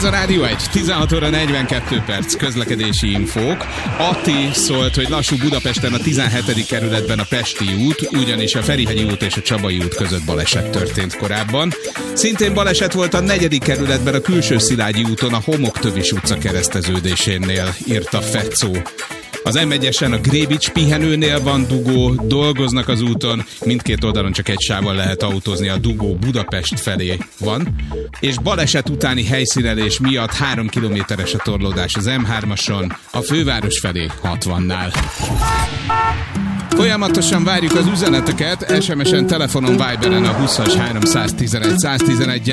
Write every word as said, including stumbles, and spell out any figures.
a Rádió egy, tizenhat óra negyvenkettő perc, közlekedési infók. Atti szólt, hogy lassú Budapesten a tizenhetedik kerületben a Pesti út, ugyanis a Ferihegyi út és a Csabai út között baleset történt korábban. Szintén baleset volt a negyedik kerületben a Külső Szilágyi úton a Homoktövis utca kereszteződésénél, írta Fecó. Az em egyesen a Grébics pihenőnél van dugó, dolgoznak az úton, mindkét oldalon csak egy sávon lehet autózni, a dugó Budapest felé van, és baleset utáni helyszínelés miatt három kilométeres a torlódás az em hármason, a főváros felé hatvannál. Folyamatosan várjuk az üzeneteket, es em esen, telefonon, Viberen a húszas háromszáztizenegy száztizenegy.